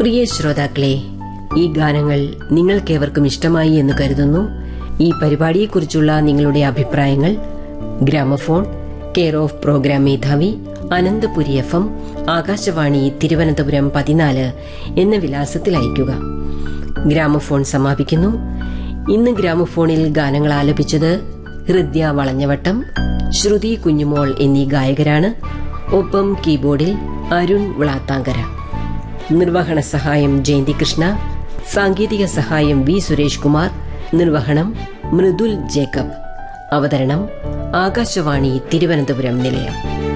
പ്രിയ ശ്രോതാക്കളെ, ഈ ഗാനങ്ങൾ നിങ്ങൾക്കേവർക്കും ഇഷ്ടമായി എന്ന് കരുതുന്നു. ഈ പരിപാടിയെക്കുറിച്ചുള്ള നിങ്ങളുടെ അഭിപ്രായങ്ങൾ ഗ്രാമഫോൺ, കെയർ ഓഫ് പ്രോഗ്രാം മേധാവി, അനന്തപുരി FM, ആകാശവാണി തിരുവനന്തപുരം 14 എന്ന വിലാസത്തിൽ അയയ്ക്കുക. ഗ്രാമഫോൺ സമാപിക്കുന്നു. ഇന്ന് ഗ്രാമഫോണിൽ ഗാനങ്ങൾ ആലപിച്ചത് ഹൃദ്യ വളഞ്ഞവട്ടം, ശ്രുതി കുഞ്ഞുമോൾ എന്നീ ഗായകരാണ്. ഒപ്പം കീബോർഡിൽ അരുൺ വിളാത്താങ്കര. നിർവഹണ സഹായം ജയന്തി കൃഷ്ണ, സാങ്കേതിക സഹായം വി സുരേഷ് കുമാർ, നിർവഹണം മൃദുൽ ജേക്കബ്. അവതരണം ആകാശവാണി തിരുവനന്തപുരം നിലയം.